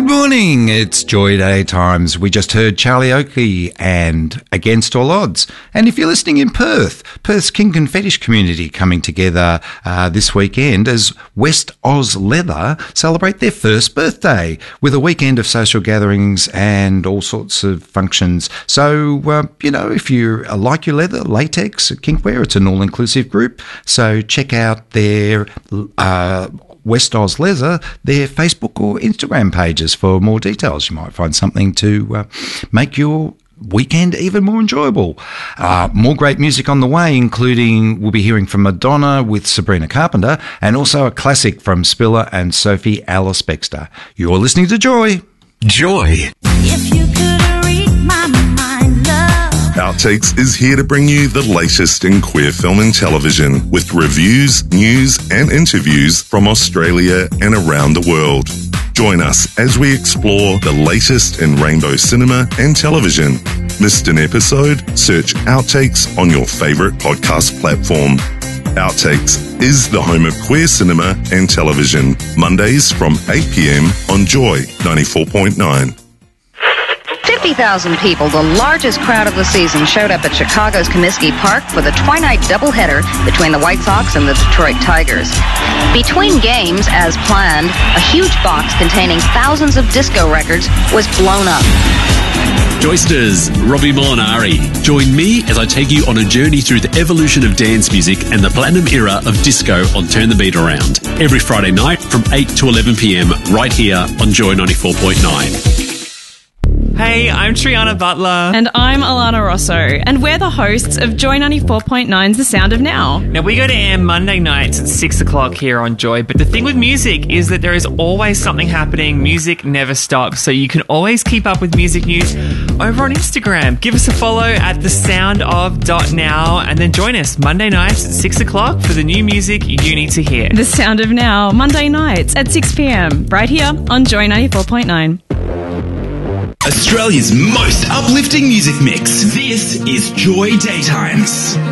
morning, it's Joy Daytimes. We just heard Charlie Oakley and Against All Odds. And if you're listening in Perth, Perth's Kink and Fetish community coming together this weekend as West Oz Leather celebrate their first birthday with a weekend of social gatherings and all sorts of functions. So, if you like your leather, latex, kinkwear, it's an all-inclusive group. So check out their West Oz Leather, their Facebook or Instagram pages for more details. You might find something to make your weekend even more enjoyable. More great music on the way, including we'll be hearing from Madonna with Sabrina Carpenter and also a classic from Spiller and Sophie Alice Bextor. You're listening to Joy. Joy. If you could read my mind, love. Outtakes is here to bring you the latest in queer film and television with reviews, news and interviews from Australia and around the world. Join us as we explore the latest in rainbow cinema and television. Missed an episode? Search Outtakes on your favourite podcast platform. Outtakes is the home of queer cinema and television. Mondays from 8 p.m. on Joy 94.9. 50,000 people, the largest crowd of the season, showed up at Chicago's Comiskey Park for the twilight doubleheader between the White Sox and the Detroit Tigers. Between games, as planned, a huge box containing thousands of disco records was blown up. Joysters, Robbie Molinari. Join me as I take you on a journey through the evolution of dance music and the platinum era of disco on Turn the Beat Around. Every Friday night from 8 to 11 p.m. right here on Joy 94.9. Hey, I'm Triana Butler. And I'm Alana Rosso, and we're the hosts of Joy 94.9's The Sound of Now. Now, we go to air Monday nights at 6 o'clock here on Joy, but the thing with music is that there is always something happening. Music never stops, so you can always keep up with music news over on Instagram. Give us a follow at thesoundof.now, and then join us Monday nights at 6 o'clock for the new music you need to hear. The Sound of Now, Monday nights at 6 p.m, right here on Joy 94.9. Australia's most uplifting music mix. This is Joy Daytimes.